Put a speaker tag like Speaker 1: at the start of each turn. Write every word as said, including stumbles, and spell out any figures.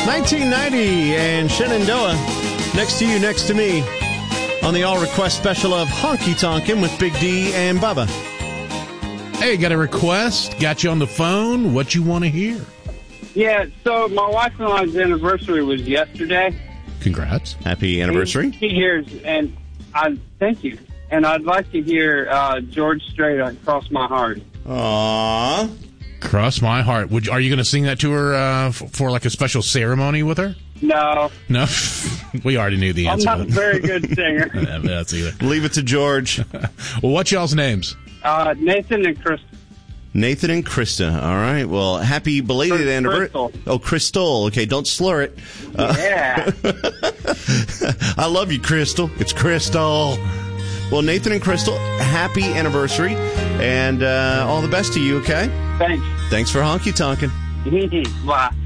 Speaker 1: nineteen ninety and Shenandoah. Next to you, next to me. On the all-request special of Honky Tonkin' with Big D and Bubba.
Speaker 2: Hey, got a request? Got you on the phone? What you want to hear?
Speaker 3: Yeah, so my wife and I's anniversary was yesterday.
Speaker 2: Congrats.
Speaker 1: Happy anniversary.
Speaker 3: He hears, and I thank you. And I'd like to hear uh, George Strait on Cross My Heart.
Speaker 1: Aww.
Speaker 2: Cross My Heart. Would you, are you going to sing that to her uh, for, for like a special ceremony with her?
Speaker 3: No.
Speaker 2: No? We already knew the answer.
Speaker 3: I'm not a very good singer.
Speaker 2: Yeah, that's either.
Speaker 1: Leave it to George.
Speaker 2: Well, what's y'all's names?
Speaker 3: Uh, Nathan and Chris.
Speaker 1: Nathan and Krista. All right. Well, happy belated anniversary. Oh, Crystal. Okay, don't slur it. Uh,
Speaker 3: Yeah.
Speaker 1: I love you, Crystal. It's Crystal. Well, Nathan and Crystal, happy anniversary, and uh, all the best to you, okay?
Speaker 3: Thanks.
Speaker 1: Thanks for honky tonkin'.
Speaker 3: Bye.